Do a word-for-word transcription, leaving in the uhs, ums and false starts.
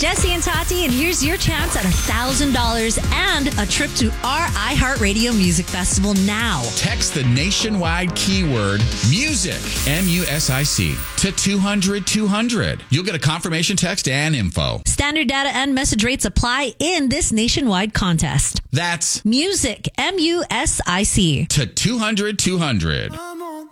Jesse and Tati, and here's your chance at one thousand dollars and a trip to our iHeartRadio Music Festival now. Text the nationwide keyword music, M U S I C, to two hundred two hundred. You'll get a confirmation text and info. Standard data and message rates apply in this nationwide contest. That's music, M U S I C, to two hundred two hundred.